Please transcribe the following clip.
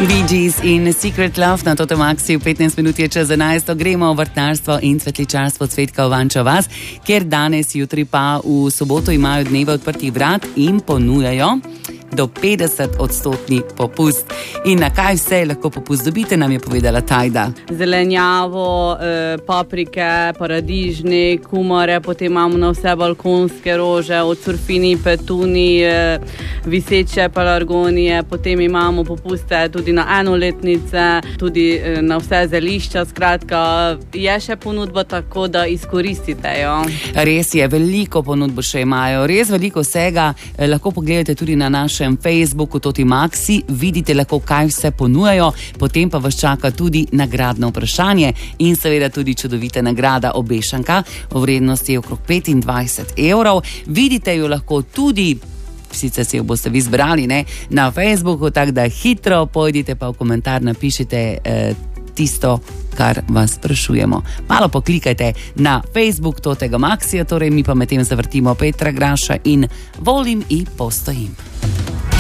Bee Gees in Secret Love na Toto Maxi. V 15 minut je čez 11. Gremo v vrtnarstvo in cvetličarstvo Cvetka v Vančo vas, ker danes, jutri pa v soboto imajo dneve odprtih vrat in ponujajo do 50% popust. In na kaj vse lahko popust dobite, nam je povedala Tajda. Zelenjavo, paprike, paradižnik, kumare, potem imamo na vse balkonske rože, od surfini, petuni, viseče pelargonije, potem imamo popuste tudi na enoletnice, tudi na vse zelišča, skratka, je še ponudba, tako da izkoristite jo. Res je, veliko ponudbo še imajo, res veliko vsega, lahko pogledate tudi na našem Facebooku Toti Maxi, vidite lahko, kaj vse ponujajo, potem pa vas čaka tudi nagradno vprašanje in seveda tudi čudovita nagrada obešanka v vrednosti okrog 25 evrov. Vidite jo lahko tudi, sicer si jo boste vi zbrali, ne, na Facebooku, tako da hitro pojdite pa v komentar napišite tisto, kar vas sprašujemo. Malo poklikajte na Facebook Totega Maxija, torej mi pa medtem zavrtimo Petra Graša in Volim i postojim.